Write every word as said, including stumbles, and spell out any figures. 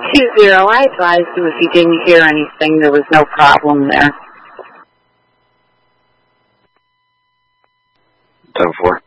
two zero. I advised you if you didn't hear anything, there was no problem there. ten four.